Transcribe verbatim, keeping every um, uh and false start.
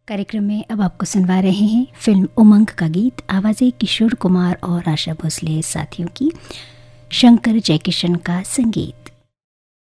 कार्यक्रम में अब आपको सुनवा रहे हैं फिल्म उमंग का गीत। आवाज़ें किशोर कुमार और आशा भोसले साथियों की, शंकर जयकिशन का संगीत।